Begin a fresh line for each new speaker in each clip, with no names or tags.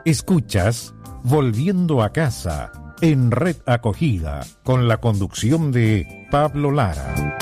Escuchas Volviendo a Casa en Red Acogida con la conducción de Pablo Lara.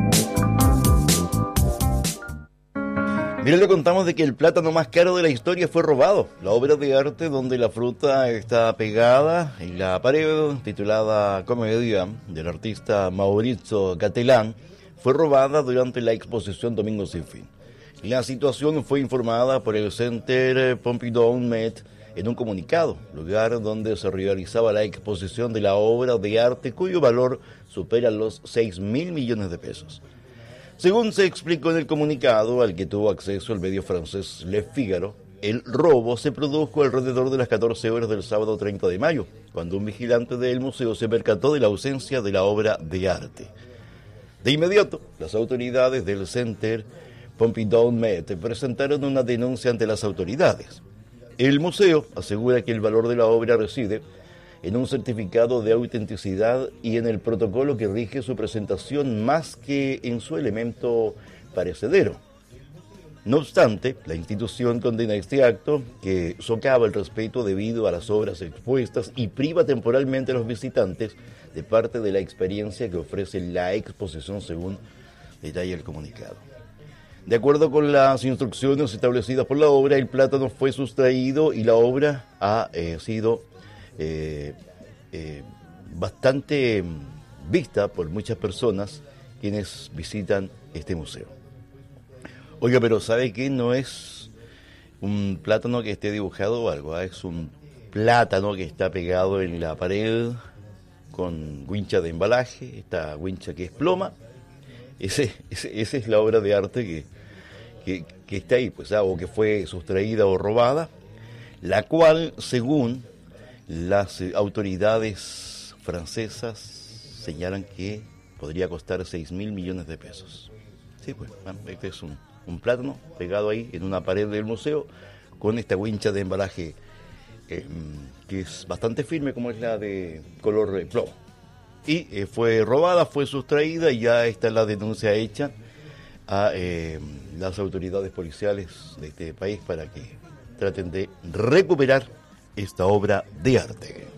Miren, le contamos de que el plátano más caro de la historia fue robado. La obra de arte donde la fruta está pegada en la pared, titulada Comedia, del artista Maurizio Cattelan, fue robada durante la exposición Domingo Sin Fin. La situación fue informada por el Center Pompidou Met en un comunicado, lugar donde se realizaba la exposición de la obra de arte cuyo valor supera los 6.000 millones de pesos. Según se explicó en el comunicado al que tuvo acceso el medio francés Le Figaro, el robo se produjo alrededor de las 14 horas del sábado 30 de mayo, cuando un vigilante del museo se percató de la ausencia de la obra de arte. De inmediato, las autoridades del Center Pompidou Met presentaron una denuncia ante las autoridades. El museo asegura que el valor de la obra reside en un certificado de autenticidad y en el protocolo que rige su presentación más que en su elemento perecedero. No obstante, la institución condena este acto que socava el respeto debido a las obras expuestas y priva temporalmente a los visitantes de parte de la experiencia que ofrece la exposición, según detalla el comunicado. De acuerdo con las instrucciones establecidas por la obra, el plátano fue sustraído y la obra ha sido bastante vista por muchas personas quienes visitan este museo. Oiga, pero ¿sabe qué? No es un plátano que esté dibujado o algo, es un plátano que está pegado en la pared con wincha de embalaje, esta wincha que es ploma. Esa es la obra de arte que está ahí, pues, o que fue sustraída o robada, la cual, según las autoridades francesas, señalan que podría costar 6.000 millones de pesos. Sí, pues, este es un plátano pegado ahí en una pared del museo con esta wincha de embalaje que es bastante firme, como es la de color plomo. Y fue robada, fue sustraída y ya está la denuncia hecha a las autoridades policiales de este país para que traten de recuperar esta obra de arte.